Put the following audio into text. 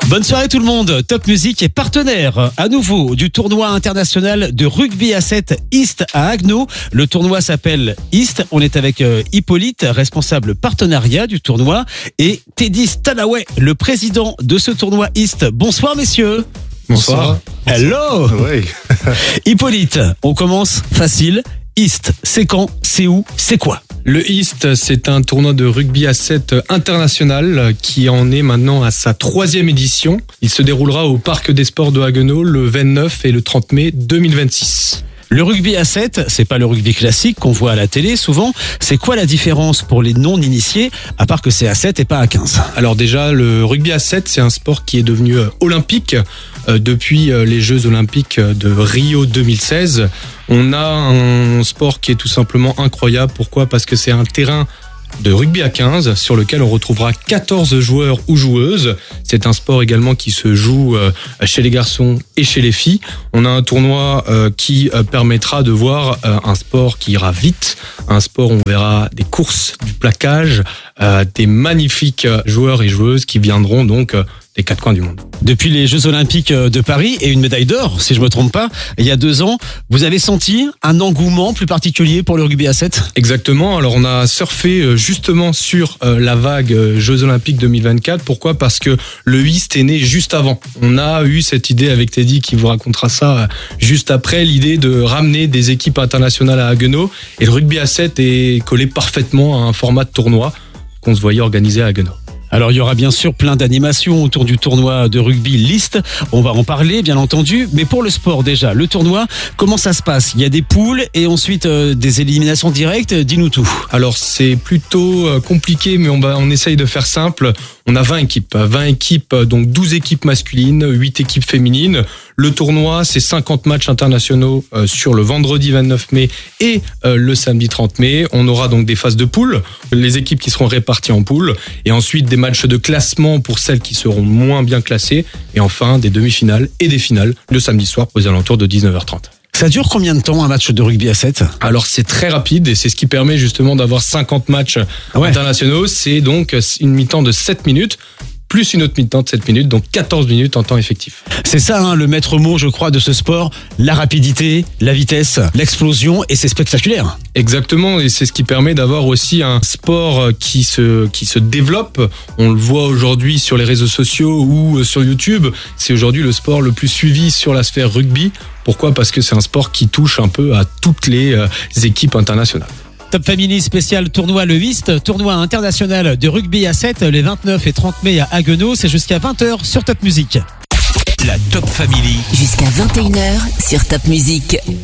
Bonne soirée tout le monde. Top Music est partenaire à nouveau du tournoi international de rugby à 7 East à Haguenau. Le tournoi s'appelle East. On est avec Hippolyte, responsable partenariat du tournoi, et Teddy Stanaway, le président de ce tournoi East. Bonsoir messieurs. Bonsoir. Hello. Oui. Hippolyte, on commence facile. East, c'est quand, c'est où, c'est quoi? Le East, c'est un tournoi de rugby à 7 international qui en est maintenant à sa 3e édition. Il se déroulera au Parc des Sports de Haguenau le 29 et le 30 mai 2026. Le rugby à 7, c'est pas le rugby classique qu'on voit à la télé souvent. C'est quoi la différence pour les non-initiés, à part que c'est à 7 et pas à 15? Alors déjà, le rugby à 7, c'est un sport qui est devenu olympique depuis les Jeux olympiques de Rio 2016. On a un sport qui est tout simplement incroyable. Pourquoi ? Parce que c'est un terrain de rugby à 15 sur lequel on retrouvera 14 joueurs ou joueuses. C'est un sport également qui se joue chez les garçons et chez les filles. On a un tournoi qui permettra de voir un sport qui ira vite, un sport où on verra des courses, du plaquage, des magnifiques joueurs et joueuses qui viendront donc des 4 coins du monde. Depuis les Jeux Olympiques de Paris et une médaille d'or, si je me trompe pas, il y a 2 ans, vous avez senti un engouement plus particulier pour le rugby à 7 ? Exactement. Alors on a surfé justement sur la vague Jeux Olympiques 2024. Pourquoi ? Parce que le East est né juste avant. On a eu cette idée avec Teddy qui vous racontera ça juste après, l'idée de ramener des équipes internationales à Haguenau. Et le rugby à 7 est collé parfaitement à un format de tournoi qu'on se voyait organiser à Haguenau. Alors il y aura bien sûr plein d'animations autour du tournoi de rugby List. On va en parler bien entendu. Mais pour le sport déjà, le tournoi, comment ça se passe ? Il y a des poules et ensuite des éliminations directes. Dis-nous tout. Alors c'est plutôt compliqué, mais on essaye de faire simple. On a 20 équipes. 20 équipes, donc 12 équipes masculines, 8 équipes féminines. Le tournoi, c'est 50 matchs internationaux sur le vendredi 29 mai et le samedi 30 mai. On aura donc des phases de poules, les équipes qui seront réparties en poules, et ensuite des matchs de classement pour celles qui seront moins bien classées, et enfin des demi-finales et des finales le samedi soir aux alentours de 19h30. Ça dure combien de temps un match de rugby à 7 ? Alors c'est très rapide et c'est ce qui permet justement d'avoir 50 matchs internationaux. C'est donc une mi-temps de 7 minutes. Plus une autre mi-temps de 7 minutes, donc 14 minutes en temps effectif. C'est ça le maître mot, je crois, de ce sport, la rapidité, la vitesse, l'explosion, et c'est spectaculaire. Exactement, et c'est ce qui permet d'avoir aussi un sport qui se développe. On le voit aujourd'hui sur les réseaux sociaux ou sur YouTube. C'est aujourd'hui le sport le plus suivi sur la sphère rugby. Pourquoi ? Parce que c'est un sport qui touche un peu à toutes les équipes internationales. Top Family spécial tournoi le East, tournoi international de rugby à 7 les 29 et 30 mai à Haguenau. C'est jusqu'à 20h sur Top Music. La Top Family. Jusqu'à 21h sur Top Music.